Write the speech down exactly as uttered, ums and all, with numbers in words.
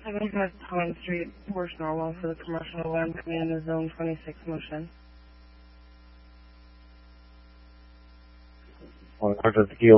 seventy-five Pine Street, Porsche normal for the commercial alarm coming in the zone twenty-six motion. One hundred tequila.